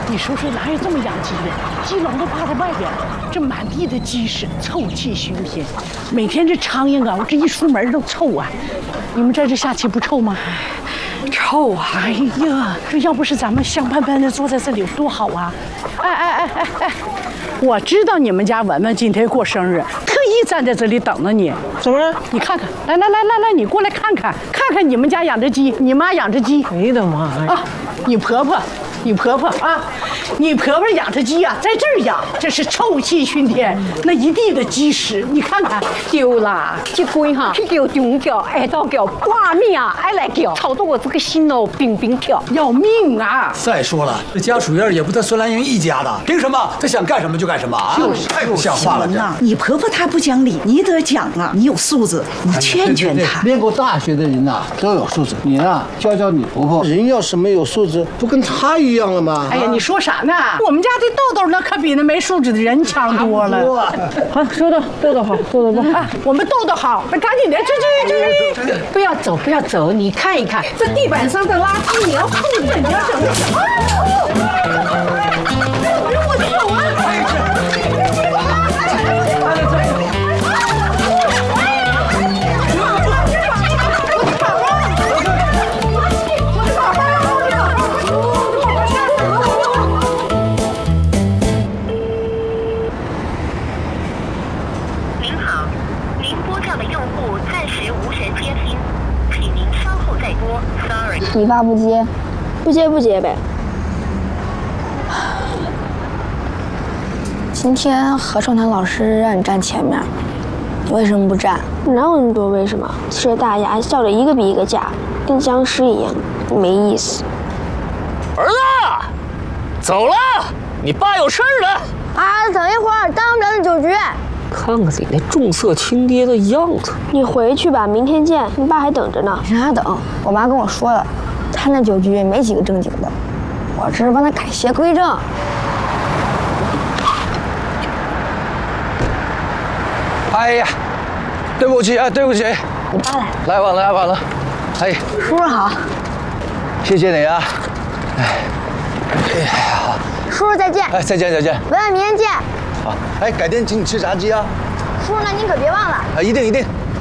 你说说哪有这么养鸡的？鸡笼都趴在外边，这满地的鸡屎，臭气熏天。每天这苍蝇啊，我这一出门都臭啊。你们在这下棋不臭吗？臭啊！哎呀，这要不是咱们香喷喷的坐在这里多好啊！哎，我知道你们家文文今天过生日，特意站在这里等着你。 怎么了？ 你看看，来，你过来看看你们家养的鸡，你妈养的鸡。 哎呀妈呀！ 啊，你婆婆啊，你婆婆养的鸡啊，在这儿养，这是臭气熏天，那一地的鸡屎，你看看。 丢啦，这龟哈，去叫中叫，爱到叫挂命啊，爱来叫，吵得我这个心哦冰冰跳， 要命啊！ 再说了，这家属院也不得孙兰英一家的，凭什么她想干什么就干什么啊？太不像话了！这你婆婆她不讲理，你得讲啊！你有素质，你劝劝她。 念过大学的人呐，都有素质。你呢，教教你婆婆，人要是没有素质，不跟她一样了吗？ 哎呀，你说啥呢？我们家这豆豆那可比那没素质的人强多了。 好，说的豆豆好，豆豆不好。 我们豆豆好，那赶紧的，这， 不要走，你看一看这地板上的垃圾，你要处理，你要整理。我走啊！ 你爸不接，不接呗。今天合唱团老师让你站前面，你为什么不站？ 哪有那么多为什么？这大家笑得一个比一个假，跟僵尸一样，没意思。 儿子，走了，你爸有事儿了。 啊，等一会儿，当不了那酒局。 看看你那重色轻爹的样子。 你回去吧，明天见，你爸还等着呢。 让他等，我妈跟我说了，他那酒局没几个正经的，我这是帮他改邪归正。 哎呀，对不起啊，对不起。 你爸来， 来晚了。哎， 叔叔好。 谢谢你啊。哎呀，好。 叔叔再见。 哎，再见。 文文，明天见。 好，哎，改天请你吃炸鸡啊。 叔叔，那您可别忘了。 啊，一定。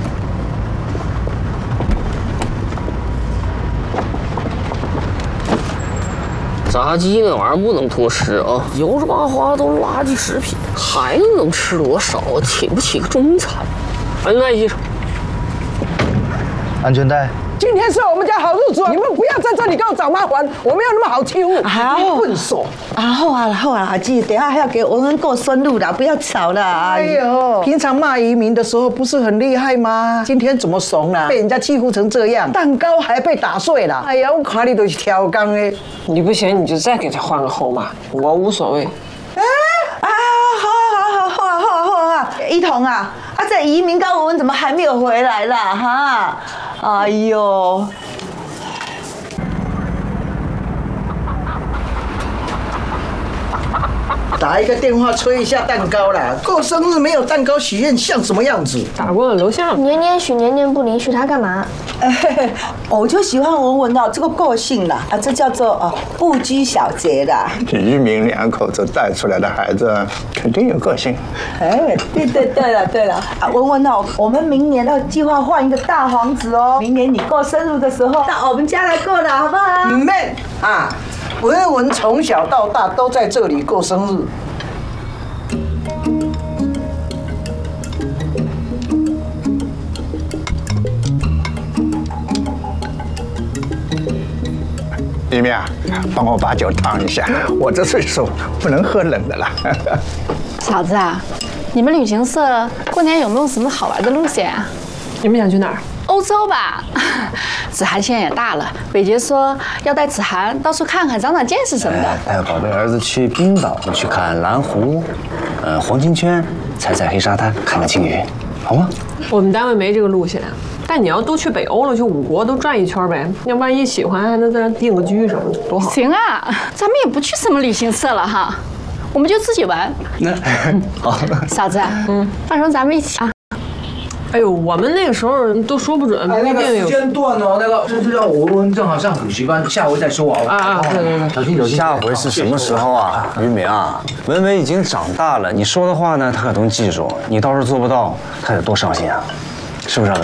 炸鸡那玩意儿不能多吃啊，油脂麻花都是垃圾食品，孩子能吃多少啊？请不起个中餐。安全带系上。 安全带。 今天是我们家好日子，你们不要在这里给我找麻烦，我没有那么好欺负。 好， 笨手。 好啊，阿姐，等下还要给文文过生日啦，不要吵了。 哎呦，平常骂移民的时候不是很厉害吗？今天怎么怂了？被人家欺负成这样，蛋糕还被打碎了。哎呀，我看你都是挑工的。 你不行，你就再给他换个号码，我无所谓。 好，一彤啊，这移民高文文怎么还没有回来啦？哈，哎呦。 打一个电话催一下蛋糕啦！过生日没有蛋糕许愿像什么样子？ 打过了楼下。 年年许，年年不灵，许他干嘛？ 我就喜欢文文的这个个性啦，这叫做不拘小节的。 移民两口子带出来的孩子肯定有个性。 哎，对了，文文哦，我们明年要计划换一个大房子哦。明年你过生日的时候到我们家来过了，好不好？ 妹啊，文文从小到大都在这里过生日。 一面啊，帮我把酒烫一下，我这岁数不能喝冷的了。 嫂子啊，你们旅行社过年有没有什么好玩的路线啊？ 你们想去哪儿？ 欧洲吧。子涵现在也大了，伟杰说要带子涵到处看看，长长见识什么的。 带宝贝儿子去冰岛，去看蓝湖，黄金圈，踩踩黑沙滩，看看鲸鱼，好吗？ 我们单位没这个路线。但你要都去北欧了，去5国都转一圈呗。要万一喜欢，还能在那订个居什么的，多好。 行啊，咱们也不去什么旅行社了哈，我们就自己玩。 那好， 嫂子，到时候咱们一起啊。 哎呦，我们那个时候都说不准，不一定有。 时间段哦，这让我正好上补习班，下回再说啊。对，小心。 下回是什么时候啊？于明啊，文文已经长大了，你说的话呢，他可能记住，你倒是做不到，他得多伤心啊，是不是啊？